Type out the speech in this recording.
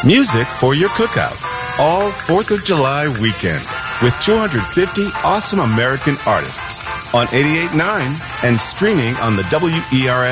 Music for your cookout. All 4th of July weekend with 250 awesome American artists on 88.9 and streaming on the WERS